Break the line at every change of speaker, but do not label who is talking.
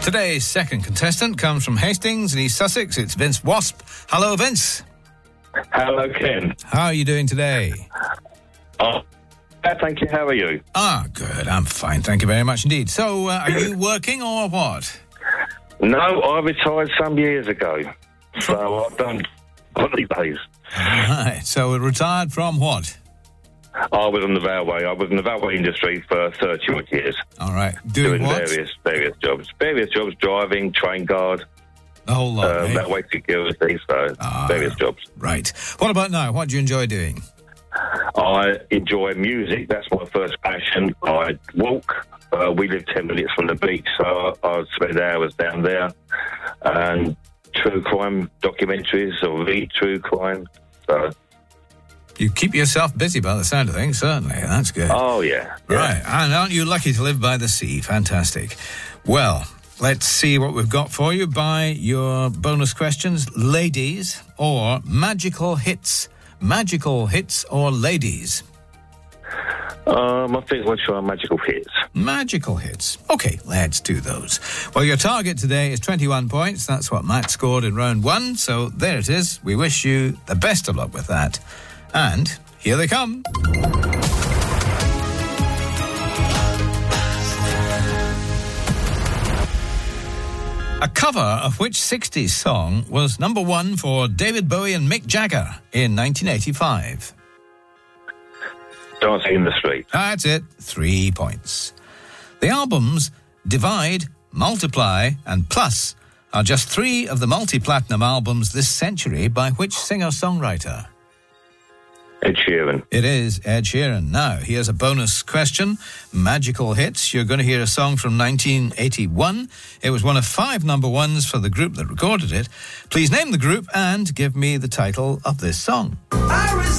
Today's second contestant comes from Hastings in East Sussex. It's Vince Wasp. Hello, Vince.
Hello, Ken.
How are you doing today?
Thank you. How are you?
Good. I'm fine. Thank you very much indeed. So, are you working or what?
No, I retired some years ago. So I've done holidays.
Right. So, retired from what?
I was on the railway. I was in the railway industry for 30-odd years.
All right. Doing what?
various jobs. Various jobs, driving, train guard.
The whole lot, eh?
Railway security, so various jobs.
Right. What about now? What do you enjoy doing?
I enjoy music. That's my first passion. I walk. We live 10 minutes from the beach, so I spend hours down there. And true crime documentaries or read true crime. So
You keep yourself busy by the sound of things, certainly. That's good.
Oh, yeah.
Right. And aren't you lucky to live by the sea? Fantastic. Well, let's see what we've got for you by your bonus questions. Ladies or magical hits? Magical hits or ladies?
I think we'll try magical hits.
Magical hits. OK, let's do those. Well, your target today is 21 points. That's what Matt scored in round one. So there it is. We wish you the best of luck with that. And here they come. A cover of which 60s song was number one for David Bowie and Mick Jagger in 1985?
Dancing in the Street.
That's it. 3 points. The albums Divide, Multiply and Plus are just three of the multi-platinum albums this century by which singer-songwriter?
Ed Sheeran.
It is Ed Sheeran. Now, here's a bonus question. Magical hits. You're going to hear a song from 1981. It was one of 5 number ones for the group that recorded it. Please name the group and give me the title of this song.